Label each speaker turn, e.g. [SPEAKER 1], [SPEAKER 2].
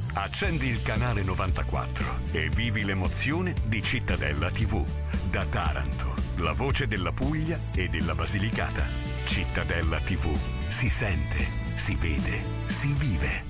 [SPEAKER 1] Accendi il canale 94 e vivi l'emozione di Cittadella TV. Da Taranto, la voce della Puglia e della Basilicata. Cittadella TV. Si sente, si vede, si vive.